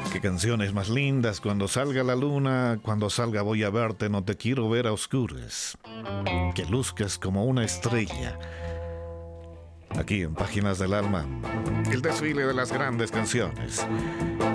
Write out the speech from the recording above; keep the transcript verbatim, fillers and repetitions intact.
Qué canciones más lindas. Cuando salga la luna, cuando salga voy a verte, no te quiero ver a oscuras. Que luzcas como una estrella. Aquí en Páginas del Alma, el desfile de las grandes canciones.